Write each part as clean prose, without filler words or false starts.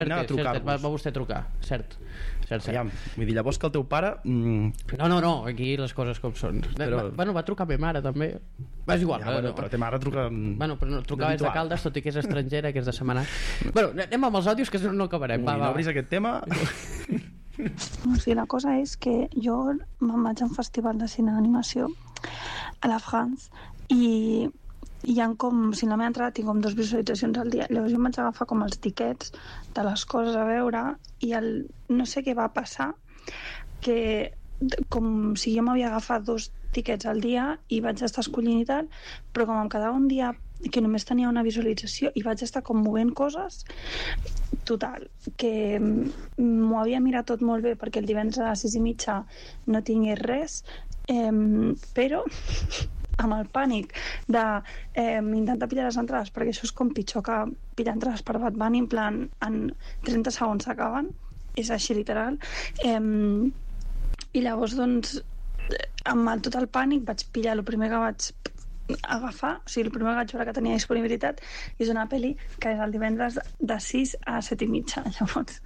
anava a trucar-vos. Va vostè trucar, cert. Aviam, vull dir, llavors que el teu pare... No, aquí les coses com són. Bueno, va trucar a meva mare també. És igual. Però ta mare truca... Bueno, però no, trucava des de Caldes, tot i que és estrangera, que és de setmana. Bueno, anem amb els àudios que no acabarem. No obris aquest tema. O sigui, la cosa és que jo me'n vaig a un festival de cine d'animació a la France i hi ha com, si en la meva entrada tinc com 2 visualitzacions al dia, llavors jo em vaig agafar com els tiquets de les coses a veure i no sé què va passar, que com si jo m'havia agafat 2 tiquets al dia i vaig estar escollint i tal, però com em quedava un dia que només tenia una visualització i vaig estar com movent coses, total, que m'ho havia mirat tot molt bé perquè el divendres a les 6:30 no tingués res, però amb el pànic d'intentar pillar les entrades, perquè això és com pitjor que pillar entrades per Bad Bunny, en plan, en 30 segons s'acaben, és així literal, i llavors doncs amb tot el pànic vaig pillar el primer que vaig agafar, o sigui, el primer que vaig veure que tenia disponibilitat, i és una pel·li que és el divendres de 6 a 7:30, llavors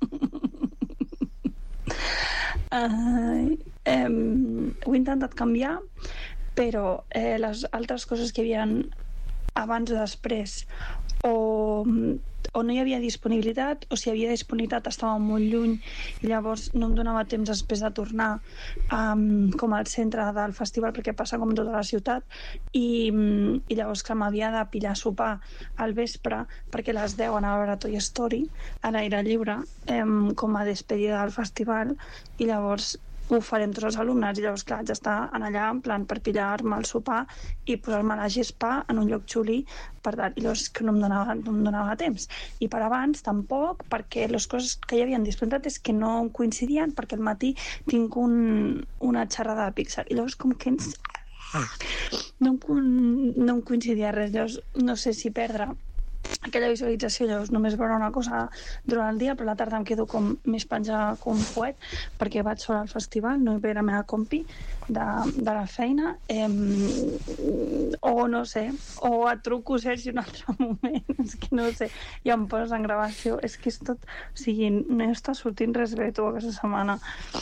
ho he intentat canviar, però les altres coses que hi havia abans o després o no hi havia disponibilitat, o si hi havia disponibilitat estava molt lluny i llavors no em donava temps després de tornar com al centre del festival, perquè passa com tota la ciutat, i llavors que m'havia de pillar sopar al vespre perquè a les 10 anava a veure Toy Story a l'aire lliure com a despedida del festival, i llavors ho farem tots els alumnes, i llavors clar, haig d'estar allà en plan per pillar-me el sopar i posar-me la gespa en un lloc xuli per tal, i llavors que no em donava temps, i per abans tampoc, perquè les coses que hi havia disponibilitat és que no coincidien, perquè al matí tinc una xerrada de Pixar, i llavors com que no em coincidia res, llavors no sé si perdre aquella visualització, llavors només veure una cosa durant el dia, però a la tarda em quedo com més penjada com un fuet perquè vaig sola al festival, no hi ve la meva compi de la feina, o no sé, o et truco Sergi un altre moment, és que no sé, i em poses en gravació, és que és tot, o sigui, no està sortint res bé tu aquesta setmana.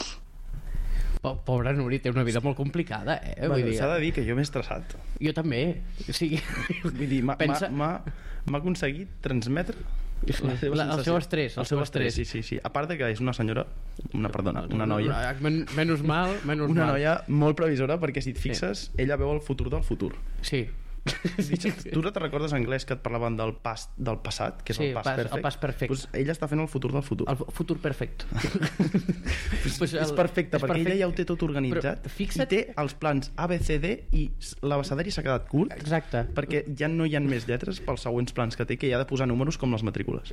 Pobra Núria, té una vida molt complicada, Bueno, s'ha de dir que jo m'he estressat. Jo també, o sigui... Vull dir, m'ha aconseguit transmetre el seu estrès, sí. A part de que és una senyora, una noia, menys mal, una noia molt previsora, perquè si et fixes, ella veu el futur del futur. Sí. Tu no te recordes en anglès que et parlaven del passat, que és el pas perfecte? Pues ella està fent el futur del futur. El futur perfecte. És perfecte, perquè ella ja ho té tot organitzat, i té els plans A, B, C, D, i l'abecedari s'ha quedat curt. Exacte. Perquè ja no hi ha més lletres pels següents plans que té, que hi ha de posar números com les matrícules.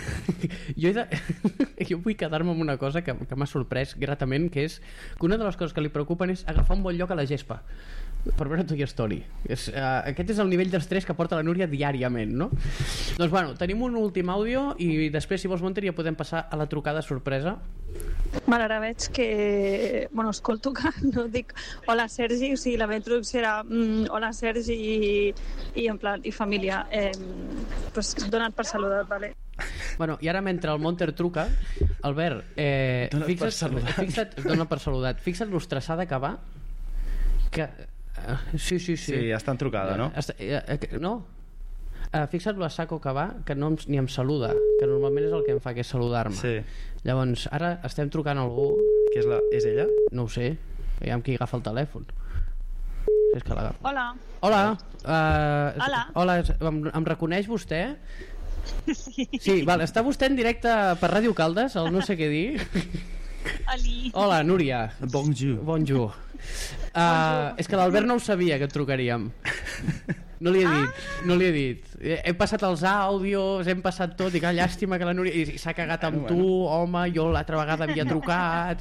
Jo vull quedar-me amb una cosa que m'ha sorprès gratament, que és que una de les coses que li preocupen és agafar un bon lloc a la gespa per veure Toy Story. Aquest és el nivell d'estrès que porta la Núria diàriament, no? Doncs bueno, tenim un últim àudio i després, si vols, Monter, ja podem passar a la trucada sorpresa. Vale, ara veig que... Bueno, escolto que no dic hola Sergi, o sigui, la meva introducció era hola Sergi i en plan, i família. Pues dona't per saludat, vale? Bueno, i ara mentre el Monter truca, Albert, dona per saludat. Fixa't l'ostrassada que va, que... Sí. Sí, està en trucada, no? No? Fixa't la saco que va, que no ni em saluda, que normalment és el que em fa, que és saludar-me. Sí. Llavors, ara estem trucant a algú. Que és ella? No ho sé, veiem qui agafa el telèfon. És que l'agafa. Hola. Hola, em reconeix vostè? Sí, vale, està vostè en directe per Ràdio Caldes, el no sé què dir. Ali. Hola, Núria. Bonjour. És que l'Albert no ho sabia que et trucaríem. No li he dit. Hem passat els àudios, hem passat tot, i que llàstima que la Núria s'ha cagat amb tu, home, jo l'altra vegada havia trucat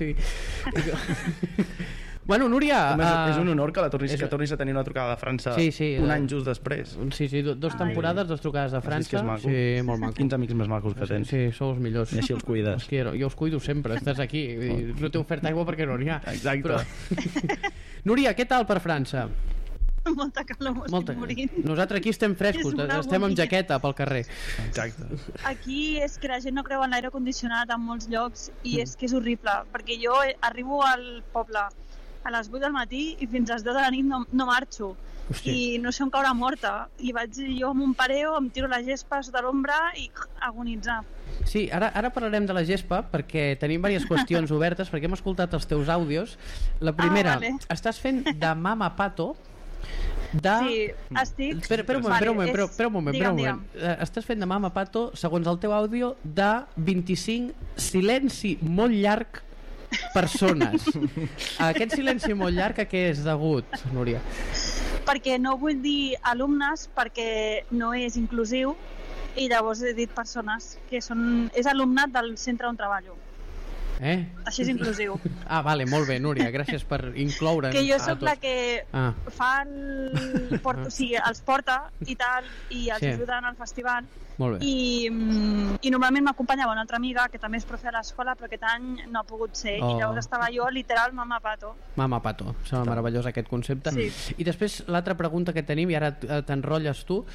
Bueno, Núria... És un honor que tornis a tenir una trucada de França un any just després. Sí, 2 temporades, 2 trucades de França. Que és maco. Sí, molt maco. Quins amics més macos que tens. Sí, sou els millors. I així els cuides. Jo els cuido sempre, estàs aquí. No t'he ofert aigua perquè no n'hi ha. Exacte. Núria, què tal per França? molta calor, m'estic morint. Nosaltres aquí estem frescos, estem amb jaqueta pel carrer. Exacte. Aquí és que la gent no creu en l'aire condicionat en molts llocs i és que és horrible, perquè jo arribo al poble a les 8 del matí i fins a les 10 de la nit no marxo. Hòstia. I no sé on caure morta. I vaig jo amb un pareo, em tiro la gespa sota l'ombra i agonitzar. Sí, ara parlarem de la gespa perquè tenim diverses qüestions obertes, perquè hem escoltat els teus àudios. La primera, vale. Estàs fent de Mama Pato de... Sí, estic... Espera un moment. Estàs fent de Mama Pato, segons el teu àudio, de 25 silenci molt llarg persones. Aquest silenci molt llarg a què és degut, Núria? Perquè no vull dir alumnes perquè no és inclusiu i llavors he dit persones que és alumnat del centre on treballo. Així és inclusiu. Vale, molt bé, Núria, gràcies per incloure que jo sóc la que fa o sigui, els porta i tal i els ajuda en el festival. Molt bé. I normalment m'acompanyava una altra amiga que també és profe a l'escola però aquest any no ha pogut ser i llavors estava jo literal Mama Pato. Mama Pato, sembla meravellós aquest concepte. Sí. I després l'altra pregunta que tenim, i ara t'enrotlles tu,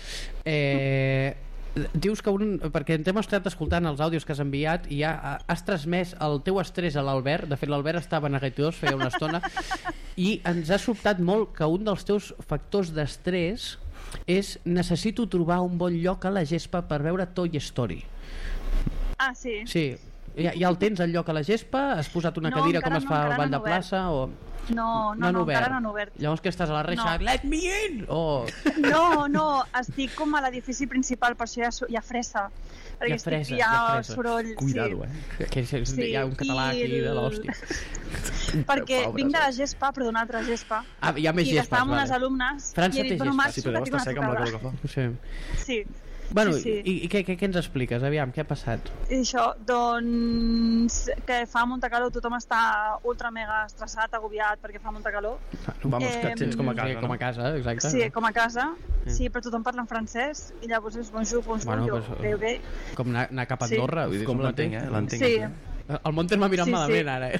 dius que perquè t'hem estat escoltant els àudios que has enviat i ja has transmès el teu estrès a l'Albert. De fet l'Albert estava neguitós feia una estona i ens ha sobtat molt que un dels teus factors d'estrès és necessito trobar un bon lloc a la gespa per veure Toy Story. Sí? Sí, ja el tens el lloc a la gespa? Has posat una cadira com es fa al Ball de Plaça? No, encara no han obert. Llavors que estàs a la reixa, let me in! No, estic com a l'edifici principal, per això hi ha fressa. Perquè hi ha soroll. Cuidado, que hi ha un català aquí de l'hòstia. Perquè vinc de la gespa, però d'una altra gespa. Hi ha més gespes, vale. I estava amb unes alumnes França té gespa. Sí, però deu estar seca amb la calor que fa. Sí. Bueno, i què ens expliques? Aviam, què ha passat? I això, doncs, que fa molta calor, tothom està ultra mega estressat, agobiat, perquè fa molta calor. Vamos, que et sents com a casa, no? Com a casa, exacte. Sí, com a casa, sí, però tothom parla en francès, i llavors és bonjour, bé. Com anar cap a Andorra. Com l'entenc, l'entenc. Sí. El Montes m'ha mirat malament, ara,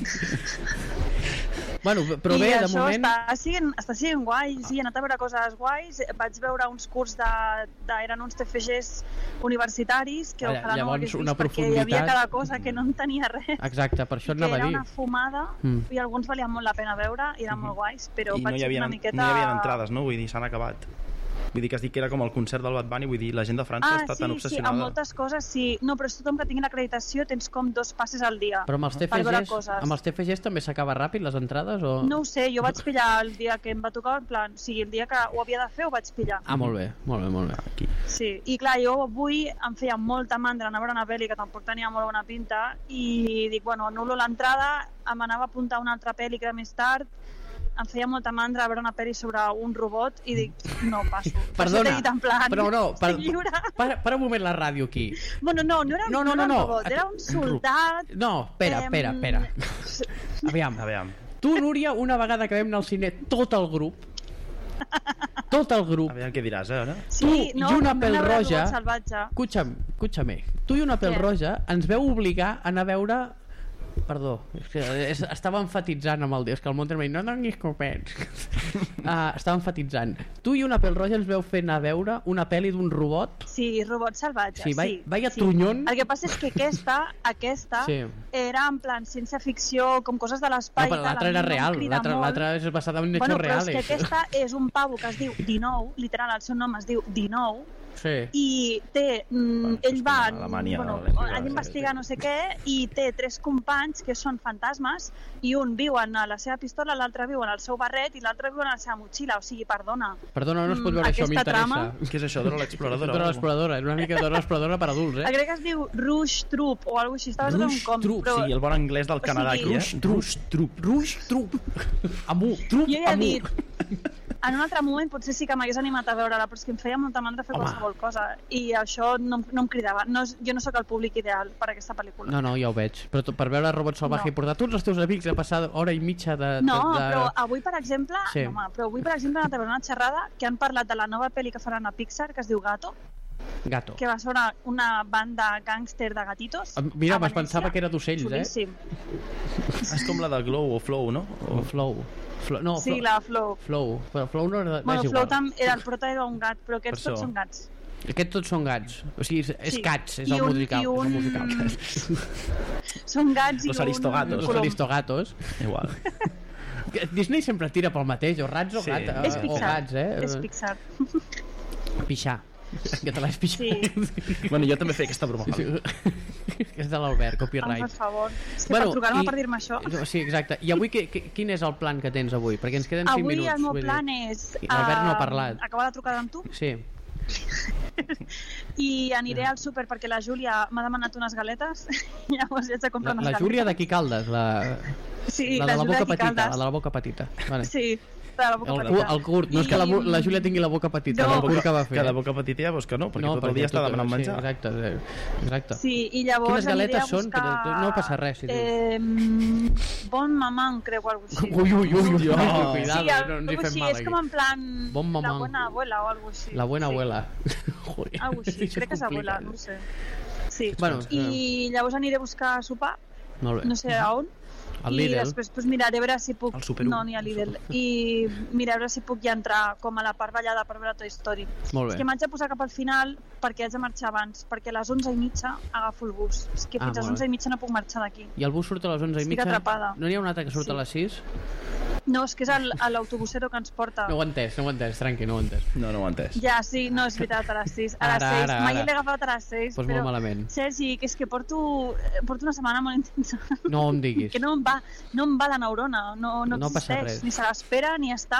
Bueno, però bé, de moment... Està sent guai, sí, he anat a veure coses guais, vaig veure uns curs eren uns TFGs universitaris que ojalà no hagués vist perquè hi havia cada cosa que no en tenia res. Exacte, per això et anava a dir. Que era una fumada i alguns valien molt la pena veure i eren molt guais, però vaig una miqueta... No hi havia entrades, no? Vull dir, s'han acabat. Vull dir que has dit que era com el concert del Bad Bunny, vull dir, la gent de França està tan obsessionada. Sí, amb moltes coses sí. No, però tothom que tingui l'acreditació tens com 2 passes al dia. Però amb els TFGs també s'acaba ràpid les entrades? O... No ho sé, jo vaig pillar el dia que em va tocar, en plan, sí, el dia que ho havia de fer ho vaig pillar. Molt bé. Aquí. Sí, i clar, jo avui em feia molta mandra anar a veure una pel·li que tampoc tenia molt bona pinta i dic, bueno, anul·lo l'entrada, em anava a apuntar una altra pel·li que era més tard, em feia molta mandra a veure una pel·li sobre un robot i dic, no, passo. Perdona, però no, para un moment la ràdio aquí. Bueno, no era un robot, era un soldat... No, espera. Aviam. Tu, Núria, una vegada que vam anar al cine, tot el grup... Aviam què diràs, ara? Sí, tu i una pèl roja... Escúchame. Tu i una pèl roja ens veu obligar a anar a veure... Perdó, és que estava enfatitzant amb el dia, és que el Montes m'ha dit, no donis copets. Estava enfatitzant. Tu i una pèl roja ens veu fer anar a veure una pel·li d'un robot. Sí, robot salvatge, sí. Vaya trunyón. El que passa és que aquesta era en plan ciència-ficció, com coses de l'espai. No, però l'altra era real, l'altra és basada en hechos reales. Però és que aquesta és un pavo que es diu 19, literal, el seu nom es diu 19, i té, ell va a investigar no sé què i té 3 companys que són fantasmes i un viu en la seva pistola, l'altre viu en el seu barret i l'altre viu en la seva motxilla, o sigui, perdona, no es pot veure això, m'interessa. Què és això, Dora l'exploradora? Dora l'exploradora, és una mica Dora l'exploradora per adults, crec que es diu Rouge Troop o alguna cosa així, estava basat en un còmic, sí, el bon anglès del Canadà aquí, Rouge Troop Amu. Jo ja he dit en un altre moment potser sí que m'hagués animat a veure-la, però és que em feia molta mandra fer qualsevol cosa i això no em cridava. Jo no sóc el públic ideal per a aquesta pel·lícula. No, ja ho veig, però per veure Robot Salvaje i portar tots els teus amics a passar hora i mitja de... Però avui per exemple he anat a veure una xerrada que han parlat de la nova pel·li que faran a Pixar que es diu Gato, que va sobre una banda gàngster de gatitos. Mira, pensava que era d'ocells, Xulíssim. És com la de Glow o Flow, no? O Flow. Sí, la Flow. Però Flow no era... Bueno, Flow era el prota era un gat, però aquests tots són gats. Aquests tots són gats. O sigui, és cats, és el musical. Són gats i Los Aristogatos. Los Aristogatos. Igual. Disney sempre tira pel mateix, o rats o gats. És Pixar. És Pixar. Pixar. Que te l'has pixat. Sí. Bueno, jo també feia aquesta broma. És de l'Albert, copyright. Per favor. És que per trucar-me per dir-me això. Sí, exacte. I avui quin és el plan que tens avui? Perquè ens queden 5 minuts. Avui el meu plan és... L'Albert no ha parlat. Acabar la trucada amb tu. Sí. I aniré al súper perquè la Júlia m'ha demanat unes galetes. Llavors ja haig de comprar unes galetes. La Júlia d'aquí Caldes? Sí, la de la boca petita. La de la boca petita. Sí. El curt, no és que la Júlia tingui la boca petita, no, el curt que va fer. Que la boca petita ja veus que no, perquè tot el dia està demanant menjar. Exacte. Sí, i llavors quines galetes són? No passa res, si dius. Bon mamant, creu, o alguna cosa així. Ui, cuidado, no ens hi fem mal aquí. És com en plan la buena abuela o alguna cosa així. La buena abuela. Algo així, crec que és abuela, no sé. Sí, i llavors aniré a buscar sopar, no sé a on. I després miraré a veure si puc... No, ni a Lidl. I miraré a veure si puc ja entrar com a la part ballada per veure Toy Story. És que m'haig de posar cap al final perquè haig de marxar abans, perquè a les 11:30 agafo el bus. És que fins a les 11:30 no puc marxar d'aquí. I el bus surt a les 11:30? Estic atrapada. No n'hi ha un altre que surt a les 6? No, és que és l'autobusero que ens porta. No ho he entès, tranqui, no ho he entès. No ho he entès. Ja, sí, no, és veritat, a les 6. A les 6, mai l'he agafat a les 6. Doncs molt malament. Sergi, que és que porto una setmana molt intensa. No em diguis. Que no em va la neurona, no existeix. Ni se l'espera, ni està.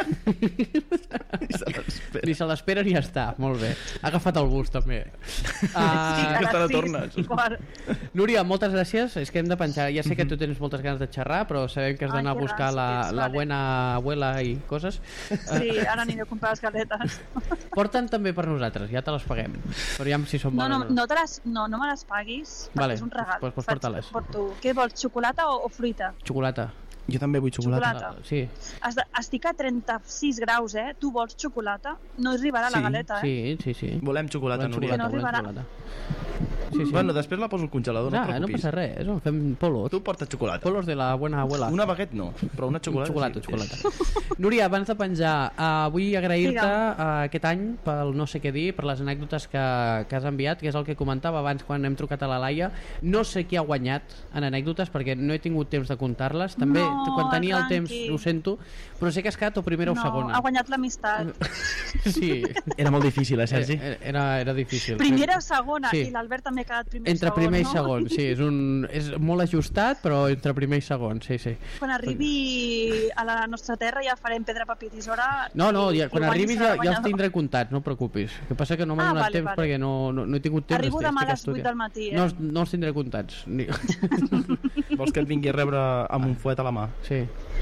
Ni se l'espera ni està, molt bé. Ha agafat el bus, també. Sí, a les 6. Núria, moltes gràcies. És que hem de penjar. Ja sé que tu tens moltes ganes de xerrar, però sabem que has d'anar a buscar la buena abuela i coses. Sí, ara aniré a comprar les galetes. Porten també per nosaltres, ja te les paguem. Però ja si són bones. No me les paguis, perquè és un regal. Doncs porta-les. Què vols, xocolata o fruita? Xocolata. Jo també vull xocolata. Sí. Estic a 36 graus, eh? Tu vols xocolata? No arribarà la galeta, eh? Sí. Volem xocolata, Núria. No arribarà. Sí. Bueno, després la poso al congelador, no et preocupis. No passa res, fem polos. Tu portes xocolata. Polos de la buena abuela. Una baguette no, però una xocolata. Xocolata. Núria, abans de penjar, vull agrair-te aquest any pel no sé què dir, per les anècdotes que has enviat, que és el que comentava abans quan hem trucat a la Laia. No sé qui ha guanyat en anècdotes, perquè no he tingut temps de comptar-les. També, quan tenia el temps, ho sento, però sé que has quedat o primera o segona. No, ha guanyat l'amistat. Sí. Era molt difícil, Sergi? Era difícil. Primera o segona, i l'Albert també ha quedat primer i segon. Entre primer i segon, sí. És molt ajustat, però entre primer i segon, sí. Quan arribi a la nostra terra ja farem pedra, paper, tisora... No, quan arribis ja els tindré comptats, no et preocupis. El que passa que no m'ha donat temps perquè no he tingut temps. Arribo demà a les 8 del matí, eh? No els tindré comptats. Vols que et vingui a rebre amb un fuet a la mà? Sí.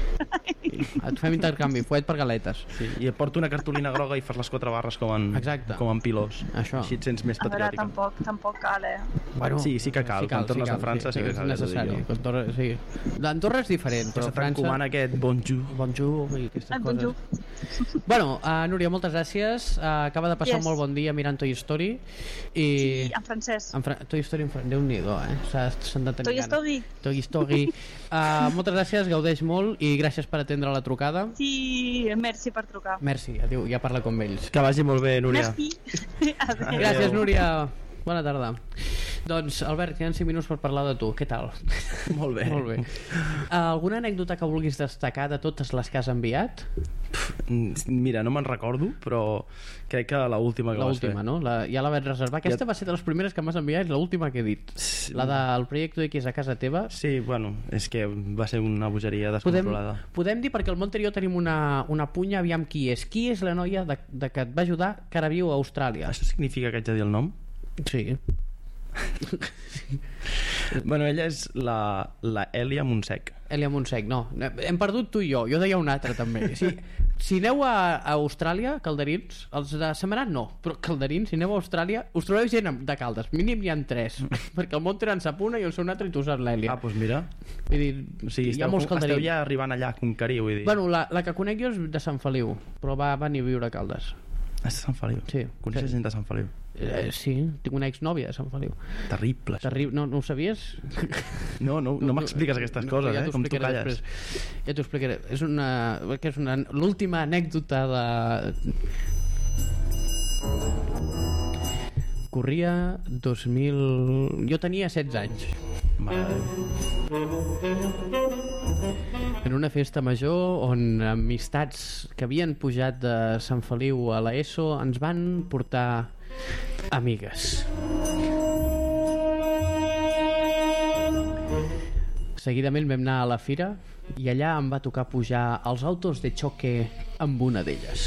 Et fem intercanvi, fuet per galetes. Sí, i et porto una cartolina groga i fas les 4 barres com en Pilós. Això. Així et sents més patriòtic. A veure, tampoc cal, eh? Bueno, sí que cal. Quan tornes a França sí que cal. És necessari. L'Andorra és diferent, però França... T'encomana aquest bonjour i aquestes coses. Bueno, Núria, moltes gràcies. Acaba de passar un molt bon dia mirant Toy Story. Sí, en francès. Toy Story en francès. Déu-n'hi-do, s'han de tenir ganes. Toy Story. Moltes gràcies, gaudeix molt i gràcies per atendre la trucada. Sí, merci per trucar. Merci, adiu, ja parla com ells. Que vagi molt bé, Núria. Merci. Gràcies, Núria. Bona tarda. Doncs, Albert, queden 5 minuts per parlar de tu. Què tal? Molt bé. Alguna anècdota que vulguis destacar de totes les que has enviat? Mira, no me'n recordo, però crec que l'última que vas fer. L'última, no? Ja la vaig reservar. Aquesta va ser de les primeres que m'has enviat, és l'última que he dit. La del projecte X a casa teva. Sí, bueno, és que va ser una bogeria descontrolada. Podem dir, perquè al món anterior tenim una punya, aviam qui és. Qui és la noia que et va ajudar, que ara viu a Austràlia? Això significa que haig de dir el nom? Sí. Bueno, ella és la Èlia Montsec. Èlia Montsec, no. Hem perdut tu i jo deia un altre també. Si aneu a Austràlia, calderins, els de Samarat no, però calderins, si aneu a Austràlia us trobeu gent de Caldes, mínim n'hi ha 3 perquè el Montre en sap una i el seu un altre i tu saps l'Èlia. Doncs mira, vull dir, hi ha molts calderins. Esteu ja arribant allà a conquerir, vull dir. Bueno, la que conec jo és de Sant Feliu, però va venir a viure a Caldes. És de Sant Feliu? Sí. Coneixes gent de Sant Feliu? Sí, tinc una exnòvia de Sant Feliu. Terrible. No ho sabies? No m'expliques aquestes coses, com tu calles. Ja t'ho explicaré. És l'última anècdota de... Corria 2000... Jo tenia 16 anys. En una festa major on amistats que havien pujat de Sant Feliu a l'ESO ens van portar amigues. Seguidament vam anar a la fira i allà em va tocar pujar als autos de xoque amb una d'elles.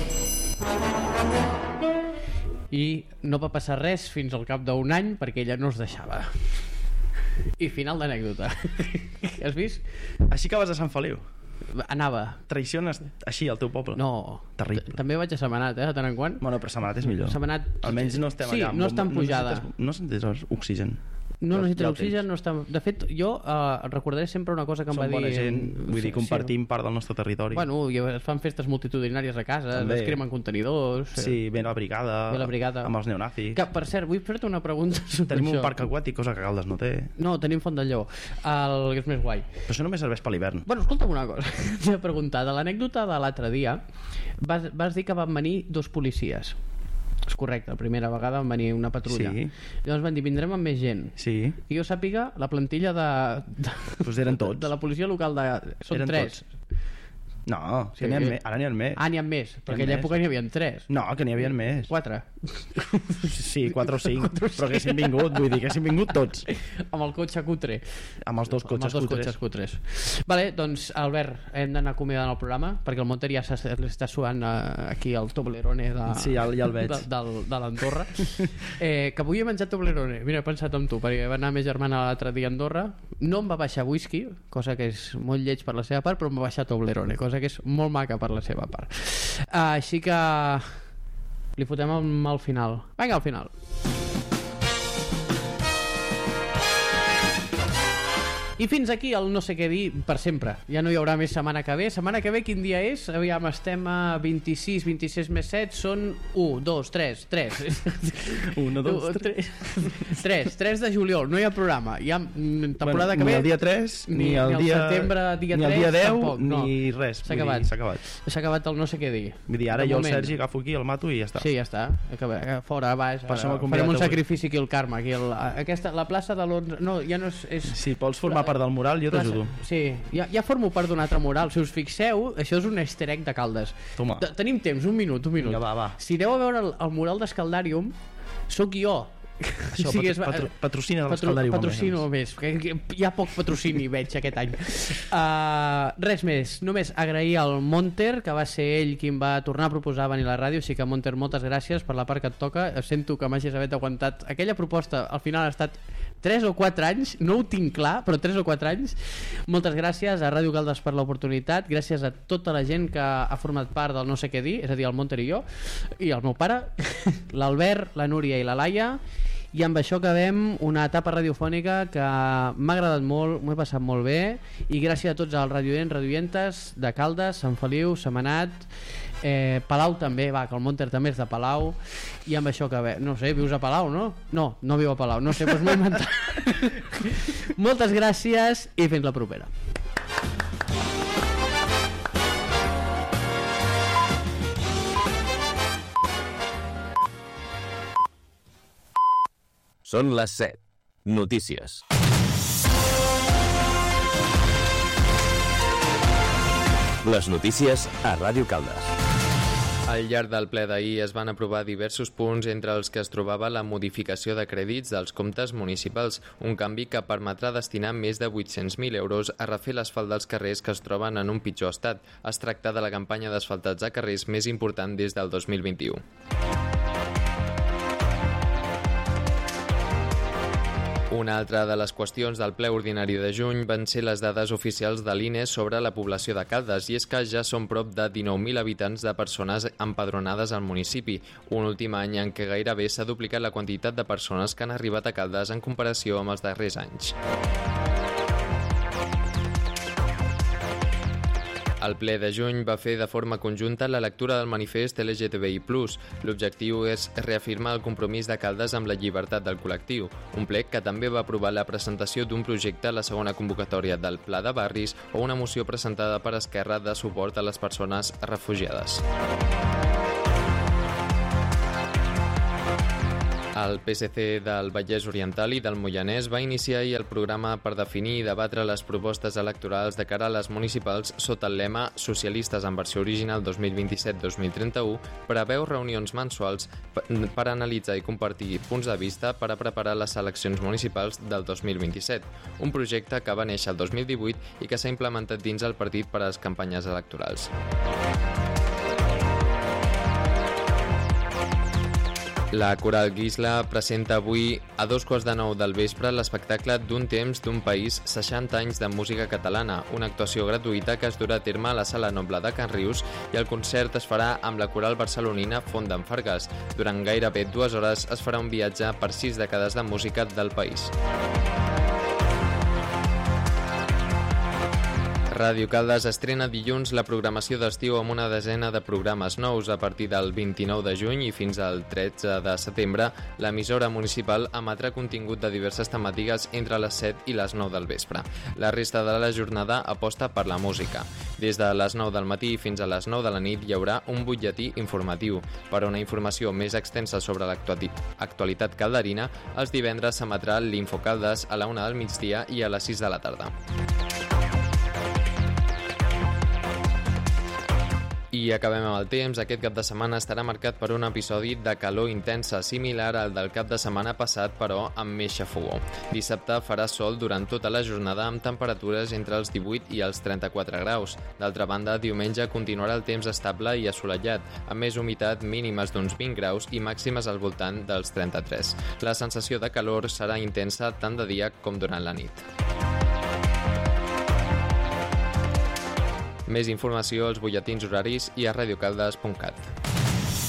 I no va passar res fins al cap d'un any perquè ella no es deixava. I final d'anècdota. Has vist? Així que vas a Sant Feliu? Anava. Traiciones així al teu poble? No. Terrible. També vaig a Setmanat, de tant en quant. Bueno, però Setmanat és millor. Setmanat... Almenys no estem allà. Sí, no està en pujada. No sentes oxigen. No necessites oxigen, no està... De fet, jo recordaré sempre una cosa que em va dir... Som bona gent, vull dir, compartim part del nostre territori. Bueno, es fan festes multitudinàries a casa, es cremen contenidors... Sí, ve la brigada, amb els neonazis... Que, per cert, vull fer-te una pregunta sobre Tenim això. Un parc aquàtic, cosa que Caldes no té. No, tenim Font del Lleó, el que és més guai. Però això només serveix per l'hivern. Bueno, escolta'm una cosa. T'he de preguntar, de l'anècdota de l'altre dia, vas dir que van venir 2 policies. És correcte, la primera vegada van venir una patrulla. Sí. Llavors van dir, vindrem amb més gent. Sí. I jo sàpiga, la plantilla pues eren tots. de la policia local són 3. No, sí, ara n'hi ha més. N'hi ha més, però en aquella època n'hi havia 3. No, que n'hi havia més. 4. Sí, 4 o 5, però haguessin vingut, vull dir que haguessin vingut tots. Amb el cotxe cutre. Amb els dos cotxes cutres. Vale, doncs, Albert, hem d'anar acomiadant el programa, perquè el Monter ja està suant aquí el Toblerone sí, ja el veig. de l'Andorra. Que avui he menjat Toblerone. Mira, he pensat en tu, perquè va anar amb ma germana l'altre dia a Andorra. No em va baixar whisky, cosa que és molt lleig per la seva part, però em va baixar Toblerone, cosa que és molt maca per la seva part. Així que li fotem al final. Vinga, al final. I fins aquí el no sé què dir per sempre. Ja no hi haurà més setmana que ve. Setmana que ve quin dia és? Aviam, estem a 26, 26 més 7 són 1, 2, 3 1, 2, 3 3 de juliol, no hi ha programa. Hi ha temporada que ve. Ni el dia 3, ni el dia setembre, dia 3, ni el dia 10, tampoc, no. Ni res. S'ha acabat. S'ha acabat el no sé què dir. Vull dir, ara jo el Sergi agafo aquí, el mato i ja està. Sí, ja està. Fora, baix. Farem un sacrifici aquí al Carme. La plaça de l'11... No, ja no és... Si vols formar part del mural, jo t'ajudo. Sí, ja formo part d'un altre mural. Si us fixeu, això és un easter egg de Caldes. Tenim temps, un minut. Ja, va. Si aneu a veure el mural d'Escaldàrium, sóc jo. Això, patrocina de l'Escaldàrium. Patrocino més. Hi ha poc patrocini, veig, aquest any. Res més. Només agrair al Monter, que va ser ell qui em va tornar a proposar venir a la ràdio. Així que, Monter, moltes gràcies per la part que et toca. Sento que m'hagis haver aguantat. Aquella proposta, al final, ha estat 3 o 4 anys, no ho tinc clar, però 3 o 4 anys. Moltes gràcies a Ràdio Caldes per l'oportunitat, gràcies a tota la gent que ha format part del no sé què dir, és a dir, el Monter i jo, i el meu pare, l'Albert, la Núria i la Laia, i amb això acabem una etapa radiofònica que m'ha agradat molt, m'ho he passat molt bé, i gràcies a tots els radioients, radioientes de Caldes, Sant Feliu, Setmanat, Palau també, que el Monter també és de Palau, i amb això que no sé, vius a Palau, no? No viu a Palau, no sé, doncs m'ho he inventat. Moltes gràcies i fins la propera. Són les 7. Notícies. Les notícies a Ràdio Caldes. Al llarg del ple d'ahir es van aprovar diversos punts, entre els que es trobava la modificació de crèdits dels comptes municipals, un canvi que permetrà destinar més de 800.000 euros a refer l'asfalt dels carrers que es troben en un pitjor estat. Es tracta de la campanya d'asfaltats a carrers més important des del 2021. Una altra de les qüestions del ple ordinari de juny van ser les dades oficials de l'INE sobre la població de Caldes, i és que ja són prop de 19.000 habitants de persones empadronades al municipi, un últim any en què gairebé s'ha duplicat la quantitat de persones que han arribat a Caldes en comparació amb els darrers anys. El ple de juny va fer de forma conjunta la lectura del manifest LGTBI+. L'objectiu és reafirmar el compromís de Caldes amb la llibertat del col·lectiu, un ple que també va aprovar la presentació d'un projecte a la segona convocatòria del Pla de Barris o una moció presentada per Esquerra de suport a les persones refugiades. El PSC del Vallès Oriental i del Moianès va iniciar ahir el programa per definir i debatre les propostes electorals de cara a les municipals sota el lema Socialistes en versió original 2027-2031, preveu reunions mensuals per analitzar i compartir punts de vista per a preparar les eleccions municipals del 2027, un projecte que va néixer el 2018 i que s'ha implementat dins el partit per a les campanyes electorals. La Coral Guisla presenta avui a 8:15 del vespre l'espectacle D'un temps, d'un país, 60 anys de música catalana, una actuació gratuïta que es durà a terme a la Sala Noble de Can Rius i el concert es farà amb la coral barcelonina Font d'en Fargues. Durant gairebé 2 hores es farà un viatge per 6 dècades de música del país. Ràdio Caldes estrena dilluns la programació d'estiu amb una desena de programes nous. A partir del 29 de juny i fins al 13 de setembre, l'emissora municipal emetrà contingut de diverses temàtiques entre les 7 i les 9 del vespre. La resta de la jornada aposta per la música. Des de les 9 del matí fins a les 9 de la nit hi haurà un butlletí informatiu. Per a una informació més extensa sobre l'actualitat calderina, els divendres s'emetrà l'Infocaldes a la 1 del migdia i a les 6 de la tarda. I acabem amb el temps. Aquest cap de setmana estarà marcat per un episodi de calor intensa, similar al del cap de setmana passat, però amb més xafogor. Dissabte farà sol durant tota la jornada amb temperatures entre els 18 i els 34 graus. D'altra banda, diumenge continuarà el temps estable i assolellat, amb més humitat, mínimes d'uns 20 graus i màximes al voltant dels 33. La sensació de calor serà intensa tant de dia com durant la nit. Més informació als butlletins horaris i a radiocaldes.cat.